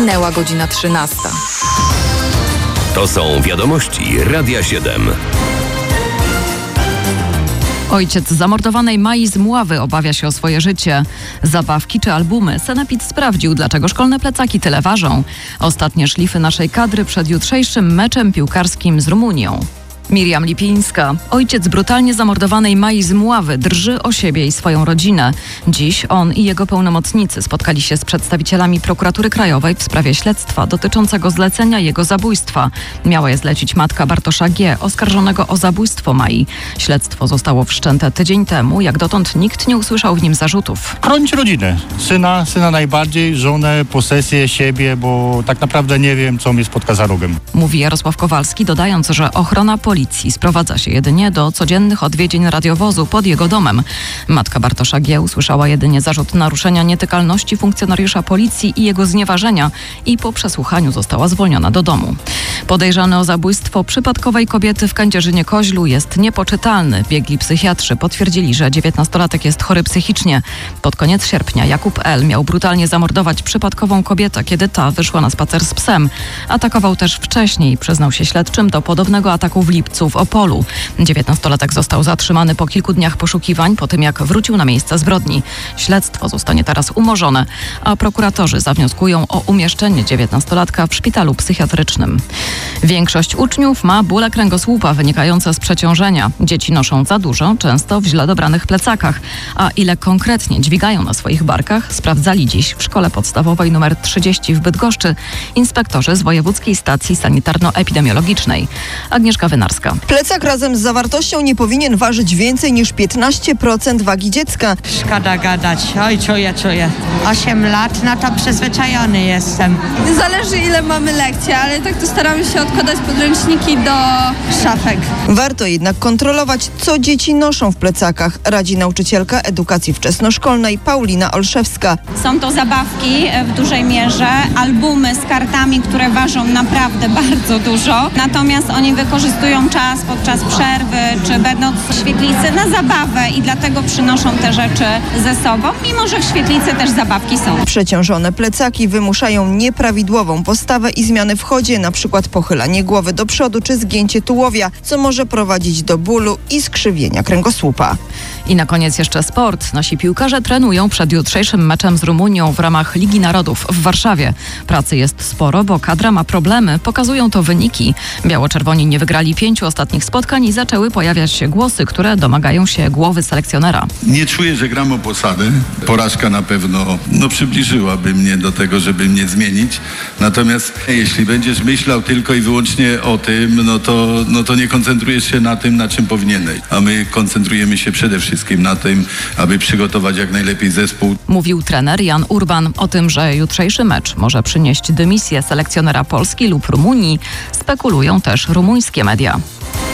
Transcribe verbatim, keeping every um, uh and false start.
Minęła godzina trzynasta. To są wiadomości Radia siedem. Ojciec zamordowanej Mai z Mławy obawia się o swoje życie. Zabawki czy albumy? Sanepid sprawdził, dlaczego szkolne plecaki tyle ważą. Ostatnie szlify naszej kadry przed jutrzejszym meczem piłkarskim z Rumunią. Miriam Lipińska. Ojciec brutalnie zamordowanej Mai z Mławy drży o siebie i swoją rodzinę. Dziś on i jego pełnomocnicy spotkali się z przedstawicielami Prokuratury Krajowej w sprawie śledztwa dotyczącego zlecenia jego zabójstwa. Miała je zlecić matka Bartosza G., oskarżonego o zabójstwo Mai. Śledztwo zostało wszczęte tydzień temu. Jak dotąd nikt nie usłyszał w nim zarzutów. Chronić rodzinę. Syna, syna najbardziej, żonę, posesję, siebie, bo tak naprawdę nie wiem, co mnie spotka za rogiem. Mówi Jarosław Kowalski, dodając, że ochrona policji Policji sprowadza się jedynie do codziennych odwiedzin radiowozu pod jego domem. Matka Bartosza G. usłyszała jedynie zarzut naruszenia nietykalności funkcjonariusza policji i jego znieważenia i po przesłuchaniu została zwolniona do domu. Podejrzany o zabójstwo przypadkowej kobiety w Kędzierzynie-Koźlu jest niepoczytalny. Biegli psychiatrzy potwierdzili, że dziewiętnastolatek jest chory psychicznie. Pod koniec sierpnia Jakub L. miał brutalnie zamordować przypadkową kobietę, kiedy ta wyszła na spacer z psem. Atakował też wcześniej. Przyznał się śledczym do podobnego ataku w lipcu w Opolu. dziewiętnastolatek został zatrzymany po kilku dniach poszukiwań, po tym jak wrócił na miejsce zbrodni. Śledztwo zostanie teraz umorzone, a prokuratorzy zawnioskują o umieszczenie dziewiętnastolatka w szpitalu psychiatrycznym. Większość uczniów ma bóle kręgosłupa wynikające z przeciążenia. Dzieci noszą za dużo, często w źle dobranych plecakach. A ile konkretnie dźwigają na swoich barkach, sprawdzali dziś w szkole podstawowej nr trzydzieści w Bydgoszczy inspektorzy z Wojewódzkiej Stacji Sanitarno-Epidemiologicznej. Agnieszka Wynarska. Plecak razem z zawartością nie powinien ważyć więcej niż piętnaście procent wagi dziecka. Szkoda gadać. Oj, czuję, czuję. osiem lat, no to przyzwyczajony jestem. Zależy ile mamy lekcji, ale tak to staramy się odkładać podręczniki do szafek. Warto jednak kontrolować, co dzieci noszą w plecakach, radzi nauczycielka edukacji wczesnoszkolnej Paulina Olszewska. Są to zabawki w dużej mierze, albumy z kartami, które ważą naprawdę bardzo dużo, natomiast oni wykorzystują czas podczas przerwy, czy będąc w świetlicy na zabawę i dlatego przynoszą te rzeczy ze sobą, mimo że w świetlicy też zabawki są. Przeciążone plecaki wymuszają nieprawidłową postawę i zmiany w chodzie, na przykład pochylanie głowy do przodu czy zgięcie tułowia, co może prowadzić do bólu i skrzywienia kręgosłupa. I na koniec jeszcze sport. Nasi piłkarze trenują przed jutrzejszym meczem z Rumunią w ramach Ligi Narodów w Warszawie. Pracy jest sporo, bo kadra ma problemy. Pokazują to wyniki. Biało-czerwoni nie wygrali pięciu ostatnich spotkań i zaczęły pojawiać się głosy, które domagają się głowy selekcjonera. Nie czuję, że gram o posadę. Porażka na pewno no, przybliżyłaby mnie do tego, żeby mnie zmienić. Natomiast jeśli będziesz myślał tylko i wyłącznie o tym, no to, no to nie koncentrujesz się na tym, na czym powinieneś. A my koncentrujemy się przede wszystkim na tym, aby przygotować jak najlepiej zespół. Mówił trener Jan Urban. O tym, że jutrzejszy mecz może przynieść dymisję selekcjonera Polski lub Rumunii, spekulują też rumuńskie media.